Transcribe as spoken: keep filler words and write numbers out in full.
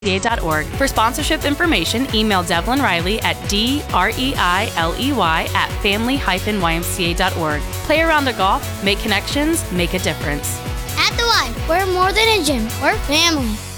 A dot org. For sponsorship information, email Devlin Riley at D R E I L E Y at family dash Y M C A dot org. Play around the golf, make connections, make a difference. At The Y, we're more than a gym, we're family.